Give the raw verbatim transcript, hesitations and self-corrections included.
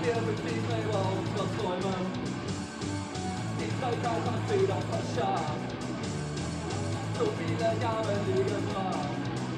Wir betrieben über unsere Träume. Die Krankheit hat Federn verscharrt. So viele Jahre liegen brach.